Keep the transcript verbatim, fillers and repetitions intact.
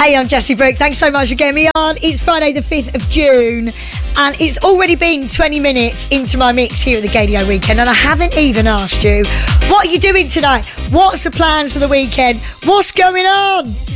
Hey, I'm Jessie Brooke. Thanks so much for getting me on. It's Friday the fifth of June and it's already been twenty minutes into my mix here at the Gaydio Weekend and I haven't even asked you, what are you doing tonight? What's the plans for the weekend? What's going on?